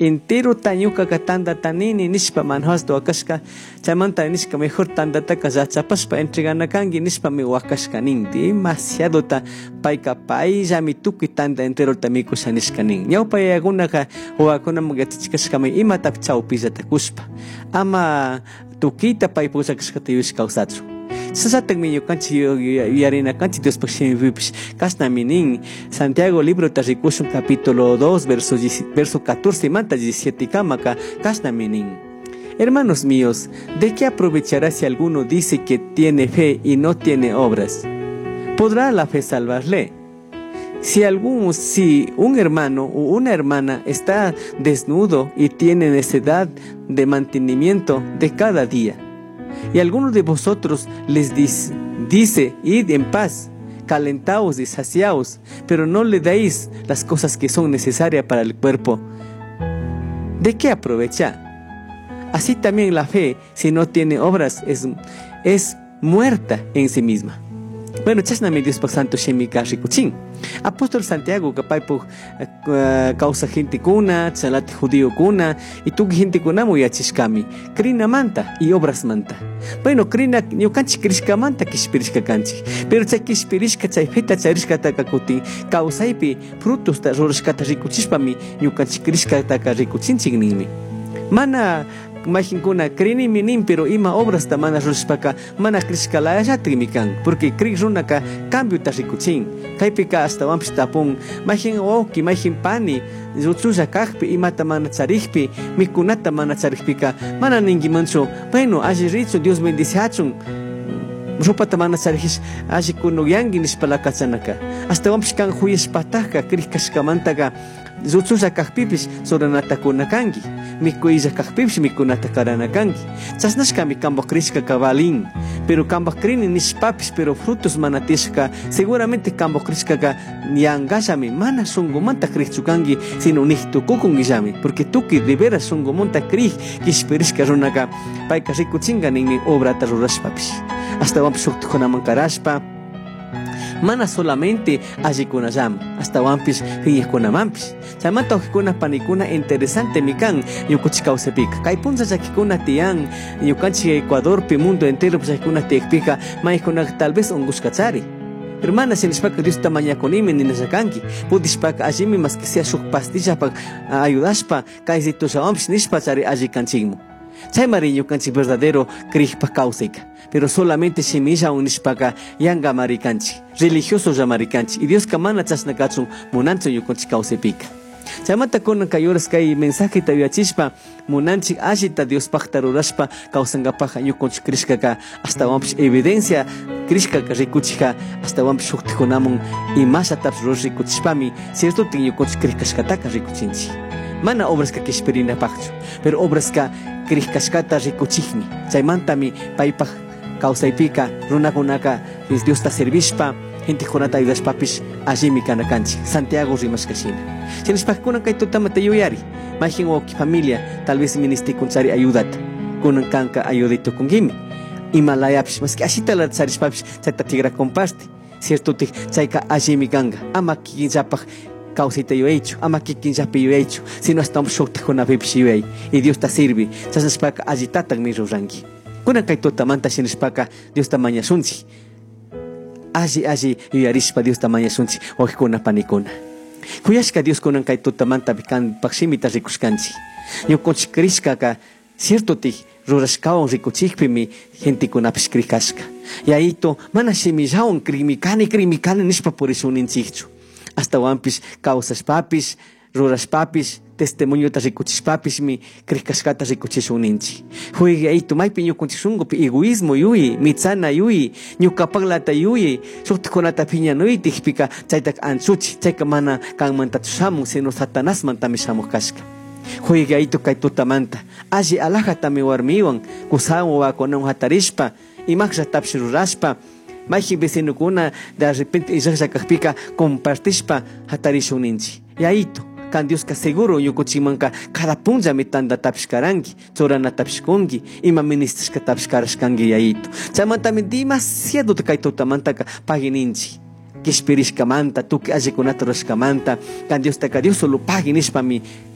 entero tañuka tanda tanini nishpa manhas do akashka chamanta nishka mejor tanda takaza chapaspa entregana kangi nishpa mi wakashka nin demasiado ta paika paisa mi tuki tanda entero tamiku shanishka nin ñawpa yaguna ka huakuna magatichkashka mi ima tap chawpisa takuspa ama tukita pay pusakashka tiyush kausatsu Sasatag mi yukanchi yarina kanchi Dios pakshimi vipish kasna minin Santiago libro tarikushun capítulo 2 verso 14 manta 17 kamaka kasna minin. Hermanos míos, ¿de qué aprovechará si alguno dice que tiene fe y no tiene obras? ¿Podrá la fe salvarle? Si un hermano o una hermana está desnudo y tiene necesidad de mantenimiento de cada día, y alguno de vosotros les dice, id en paz, calentaos y saciaos, pero no le deis las cosas que son necesarias para el cuerpo, ¿de qué aprovecha? Así también la fe, si no tiene obras, es muerta en sí misma. Bueno, chasnami Dios por santo shemika rikuchin. Apóstol Santiago kapay po causa gente kuna, chalate judío kuna, y tu gente kuna muy achishkami. Krina manta y obras manta. Bueno, krina yo kanchi krishka manta kishpirishka kanchi. Pero chay kishpirishka chay feta chayrishka takakuti causaipi frutos ta rorishka ta rikuchishpami yo kanchi krishka taka rikuchinchigninmi. Mana Majinkuna krini minin pero ima obras ta mana rushpaka mana krishkalaya yatrimikan porque krik runaka cambio ta rikuchin kaypika hasta wampis tapun majin oki majin pani yutsuja kakpi imata mana charikpi mikunata mana charikpika mana ningimancho bueno alli richo Dios bendice hachun rupata mana charikish alli kunuyangi nishpalakachanaka hasta wampis kan huyashpataka krikashkamantaka yutsuja kakpipis soranata kunakangi mikuiza kakpipis mikunata karanakangi chasnashkami kambak krishka kabalin pero kambak krini nishpapis pero frutos manatishka seguramente kambak krishka ka yangashami mana sungumanta krikchukangi sino nihtukukungillami porque tuki de veras sungumanta krik kishpirishka runaka payka rikuchinga ninmi obrata rurashpapis hasta wampis shuktukunaman karashpa mana solamente allikunallama hasta wampis hiyikunamanpis chamanta ujikuna panikuna interesante mikan yukuchikausepika kay punsa chakikuna tiyan yukanchik Ecuadorpi mundo entero chakikuna tiekpika maykunaka tal vez ungushkachari hermana sinishpaka Dios tamañakunimi ninallakanki pudishpaka allimi mas que sea shuk pastilla ayudashpa kay situshawanpis nishpa chari allikanchikmu chay mariño kanchik verdadero krikpa kausika pero solamente semilla unishpaka yanga marikanchi religioso llamarichanchi y Dios kamana chasnakachun munancho yukunchik kausepika chamata kunan kayoras kay mensaje tayachishpa munanchik ashita Dios pakta rurashpa kausangapaja yukunchik krishkaka hasta wampis evidencia krishkaka rikuchika hasta wampis shuktijunamun imasha taps rikuchishpami cierto tin yukunchik krishkashkataka rikuchinchi mana obras ka kishpirina pakchu pero obras ka krishkashkata rikuchikni chaymantami paypaj kausaypika runakunaka Dios ta servishpa gente jonata ayudashpapis allimi kanakanchik Santiago rimashkashina chinishpakkunan kay tutamata yuyari majin oki familia tal vez ministikunchari ayudata kunan kanka ayudito kungimi Himalayapis mas que ashita la charishpapis chayta tigra comparte cierto tik chayka allimi kanga ama kikinchapaj causita yo hecho ama kikinchapi yo hecho sino hasta un shokta jonapipis yuyay y Dios ta sirvi chasnashpaka allitatan mi ruranki kunan kay tutamanta shinishpaka Dios ta mañasunchi Allí yuyarishpa Dios tamaña sunchi ojikuna panikuna kuyashka Dios kunan kay tutamanta bikan pakshimita rikushkanchi yukunchik krishkaka cierto ti rurashkawan rikuchikpimi gentikunapis krikashka yayito mana shimillawan krimikani nishpa por eso uninchikchu hasta wampis kawsashpapis rurashpapis testimonio ta rikuchishpapis mi krikashkata rikuchishuninchi huigi ayito maypi ñukunchishungupi egoísmo yui mitsana yui ñukapaglata yui shuktikunata piñanuy tijpika chaytak anchuchi chayka mana kanmantachu shamun sino satanasmantami shamuq kashka huigi ayito kay tutamanta alli alajatami warmiwan kusawan wawakunawan hatarishpa imakshatapis rurashpa mayjin vecinokuna de repente illaqllakajpika compartishpa hatarishuninchi yayito kan Dios ka seguro yukuchimanka cada punja mitanda tapishkarangi chorana tapishkungi ima ministrishka tapishkarashkangi yayito chamantami demasiado kay tutamantaka pagininchi kishpirishkamanta tuki allikunata rurashkamanta kan Dios taka Dios solo paginishpami